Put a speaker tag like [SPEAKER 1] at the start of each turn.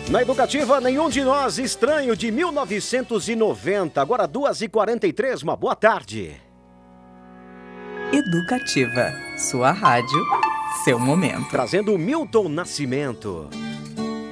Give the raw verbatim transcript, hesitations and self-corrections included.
[SPEAKER 1] Na Educativa, Nenhum de Nós, Estranho, de mil novecentos e noventa. Agora duas e quarenta e três, uma boa tarde.
[SPEAKER 2] Educativa, sua rádio, seu momento.
[SPEAKER 1] Trazendo o Milton Nascimento.